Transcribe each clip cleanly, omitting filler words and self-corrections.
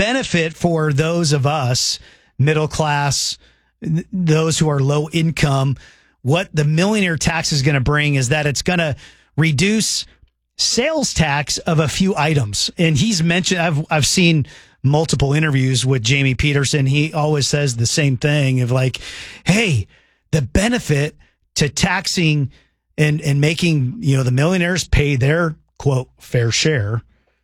benefit for those of us, middle class, those who are low income, what the millionaire tax is going to bring is that it's going to reduce sales tax of a few items. And he's mentioned, I've seen multiple interviews with Jamie Peterson. He always says the same thing of like, hey, the benefit to taxing and making, the millionaires pay their quote fair share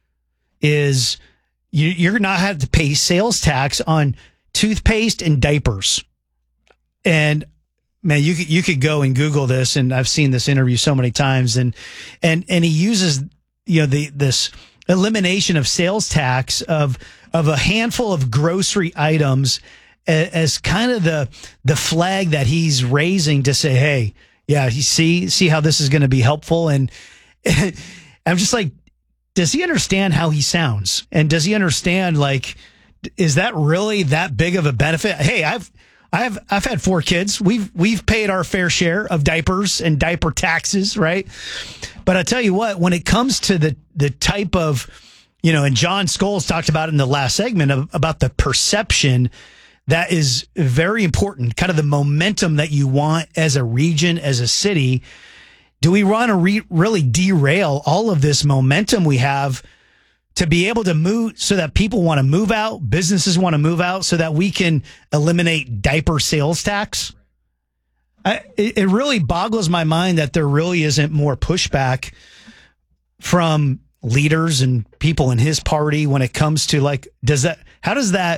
is you're not have to pay sales tax on toothpaste and diapers. And man, you could go and Google this, and I've seen this interview so many times, and he uses this elimination of sales tax of a handful of grocery items as kind of the flag that he's raising to say, hey, yeah, you see how this is going to be helpful. And I'm just like, does he understand how he sounds? And does he understand, like, is that really that big of a benefit? Hey, I've had 4 kids. We've paid our fair share of diapers and diaper taxes, right? But I tell you what, when it comes to the type of, and John Scholes talked about it in the last segment about the perception that is very important, kind of the momentum that you want as a region, as a city. Do we want to really derail all of this momentum we have to be able to move so that people want to move out, businesses want to move out so that we can eliminate diaper sales tax? It really boggles my mind that there really isn't more pushback from leaders and people in his party when it comes to like, how does that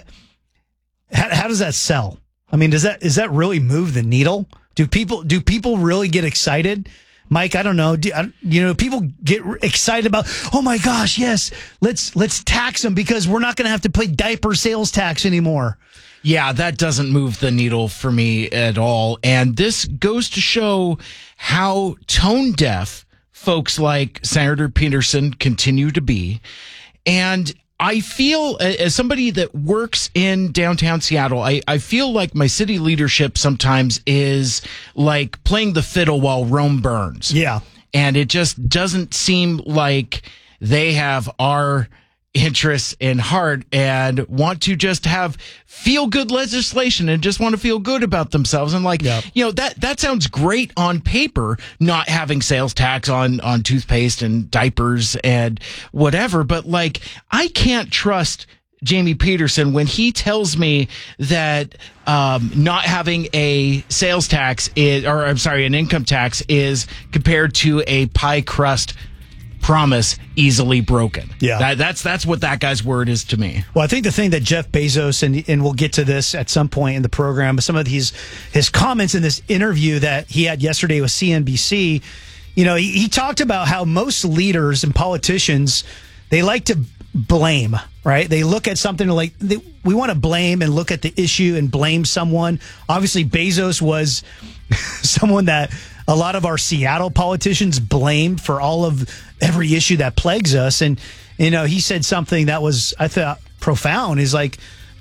sell? I mean, does that really move the needle? Do people really get excited? Mike, I don't know. People get excited about, oh my gosh, yes, let's tax them because we're not going to have to pay diaper sales tax anymore. Yeah, that doesn't move the needle for me at all. And this goes to show how tone deaf folks like Senator Peterson continue to be. And I feel, as somebody that works in downtown Seattle, I feel like my city leadership sometimes is like playing the fiddle while Rome burns. Yeah. And it just doesn't seem like they have our interests in heart and want to just have feel good legislation and just want to feel good about themselves. And like, that sounds great on paper, not having sales tax on toothpaste and diapers and whatever. But like, I can't trust Jamie Peterson when he tells me that not having a sales tax an income tax is compared to a pie crust promise easily broken. Yeah. That's what that guy's word is to me. Well, I think the thing that Jeff Bezos, and we'll get to this at some point in the program, but some of his comments in this interview that he had yesterday with CNBC, he talked about how most leaders and politicians, they like to blame, right? They look at something like, we want to blame and look at the issue and blame someone. Obviously, Bezos was someone that a lot of our Seattle politicians blamed for every issue that plagues us. And, he said something that was, I thought, profound. Is like,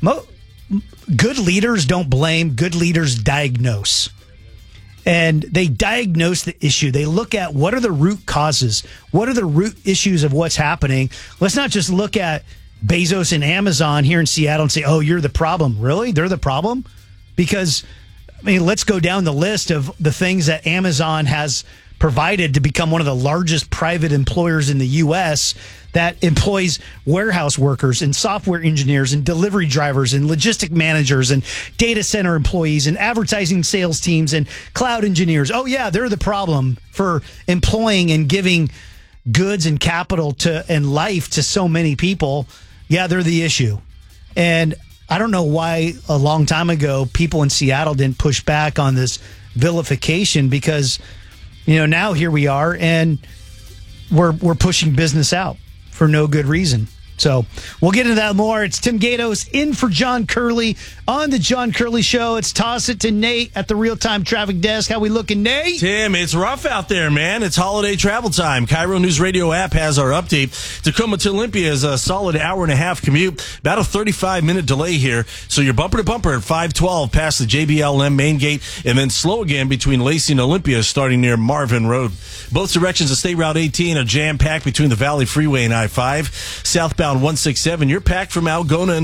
good leaders don't blame, good leaders diagnose. And they diagnose the issue. They look at what are the root causes? What are the root issues of what's happening? Let's not just look at Bezos and Amazon here in Seattle and say, oh, you're the problem. Really? They're the problem? Because let's go down the list of the things that Amazon has provided to become one of the largest private employers in the U.S. that employs warehouse workers and software engineers and delivery drivers and logistic managers and data center employees and advertising sales teams and cloud engineers. Oh, yeah, they're the problem for employing and giving goods and capital and life to so many people. Yeah, they're the issue. And I don't know why a long time ago people in Seattle didn't push back on this vilification, because now here we are and we're pushing business out for no good reason. So we'll get into that more. It's Tim Gatos in for John Curley on the John Curley Show. It's Toss It to Nate at the Real-Time Traffic Desk. How we looking, Nate? Tim, it's rough out there, man. It's holiday travel time. Cairo News Radio app has our update. Tacoma to Olympia is a solid hour-and-a-half commute. About a 35-minute delay here. So you're bumper to bumper at 512 past the JBLM main gate, and then slow again between Lacey and Olympia starting near Marvin Road. Both directions of State Route 18 are jam-packed between the Valley Freeway and I-5. Southbound 167, you're packed from Algona